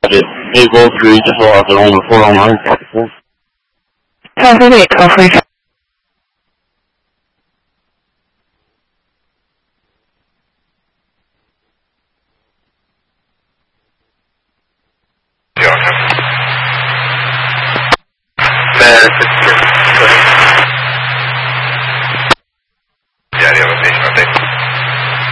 shit. Hey, go through, just so I can on the 409. Copy, wait, copy. Man, it's